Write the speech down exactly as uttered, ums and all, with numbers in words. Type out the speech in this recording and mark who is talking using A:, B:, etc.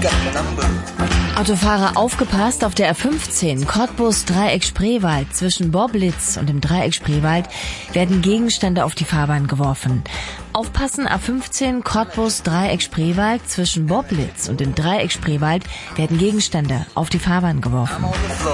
A: Autofahrer aufgepasst, auf der A fünfzehn, Cottbus Dreieck Spreewald. Zwischen Boblitz und dem Dreieck Spreewald werden Gegenstände auf die Fahrbahn geworfen. Aufpassen, A fünfzehn, Cottbus Dreieck Spreewald. Zwischen Boblitz und dem Dreieck Spreewald werden Gegenstände auf die Fahrbahn geworfen.